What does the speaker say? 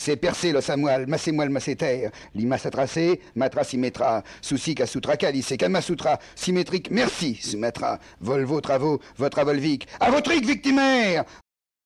C'est percé l'os à moelle, massez-moi le masséter. Lima sa tracé, matra s'y mettra. Souci qu'à soutra calice, calma soutra. Symétrique, merci, soumettra. Volvo, travaux, votre avolvique. À votre victimaire!